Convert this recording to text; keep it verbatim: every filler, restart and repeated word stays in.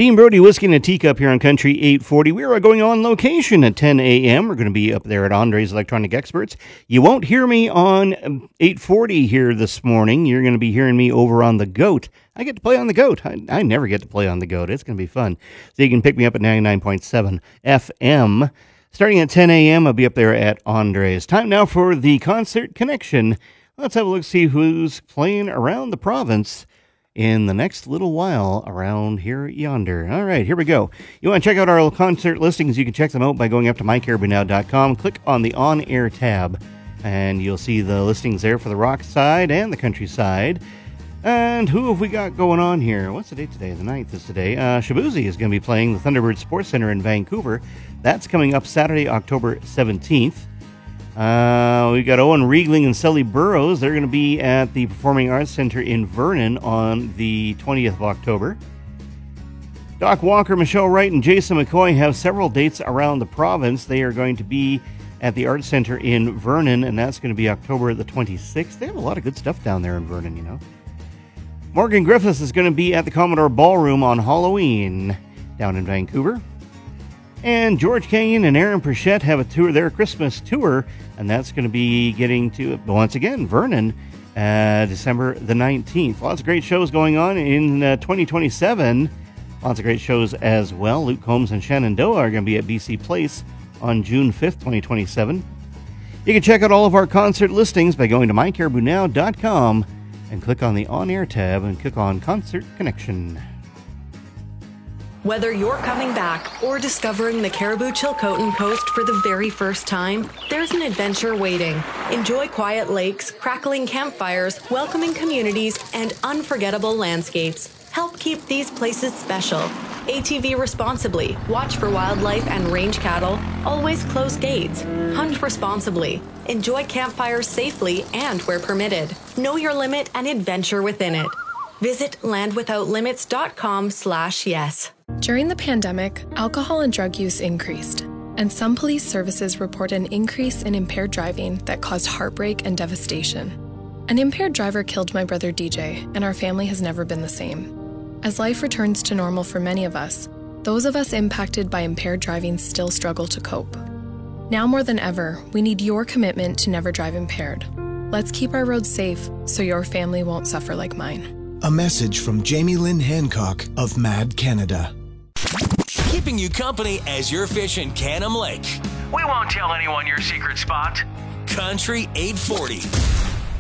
Dean Brody, Whiskey in a Teacup here on Country eight forty. We are going on location at ten a.m. We're going to be up there at Andre's Electronic Experts. You won't hear me on eight forty here this morning. You're going to be hearing me over on the Goat. I get to play on the Goat. I, I never get to play on the Goat. It's going to be fun. So you can pick me up at ninety-nine point seven F M. Starting at ten a.m., I'll be up there at Andre's. Time now for the Concert Connection. Let's have a look, see who's playing around the province in the next little while around here yonder. All right, here we go. You want to check out our concert listings, you can check them out by going up to my caribou now dot com. Click on the On Air tab, and you'll see the listings there for the rock side and the country side. And who have we got going on here? What's the date today? The ninth is today. Uh, Shabuzi is going to be playing the Thunderbird Sports Center in Vancouver. That's coming up Saturday, October seventeenth. Uh, we've got Owen Riegling and Sully Burrows. They're going to be at the Performing Arts Center in Vernon on the twentieth of October. Doc Walker, Michelle Wright, and Jason McCoy have several dates around the province. They are going to be at the Arts Center in Vernon, and that's going to be October the twenty-sixth. They have a lot of good stuff down there in Vernon, you know. Morgan Griffiths is going to be at the Commodore Ballroom on Halloween down in Vancouver. And George Canyon and Aaron Pritchett have a tour, their Christmas tour, and that's going to be getting to, once again, Vernon, uh, December the nineteenth. Lots of great shows going on in uh, twenty twenty-seven. Lots of great shows as well. Luke Combs and Shenandoah are going to be at B C Place on June fifth, twenty twenty-seven. You can check out all of our concert listings by going to my caribou now dot com and click on the On Air tab and click on Concert Connection. Whether you're coming back or discovering the Caribou Chilcotin Coast for the very first time, there's an adventure waiting. Enjoy quiet lakes, crackling campfires, welcoming communities, and unforgettable landscapes. Help keep these places special. A T V responsibly, watch for wildlife and range cattle, always close gates, hunt responsibly, enjoy campfires safely and where permitted. Know your limit and adventure within it. Visit landwithoutlimits.com slash yes. During the pandemic, alcohol and drug use increased, and some police services report an increase in impaired driving that caused heartbreak and devastation. An impaired driver killed my brother D J, and our family has never been the same. As life returns to normal for many of us, those of us impacted by impaired driving still struggle to cope. Now more than ever, we need your commitment to never drive impaired. Let's keep our roads safe so your family won't suffer like mine. A message from Jamie Lynn Hancock of Mad Canada. Keeping you company as you're fishing Canham Lake. We won't tell anyone your secret spot. Country eight forty.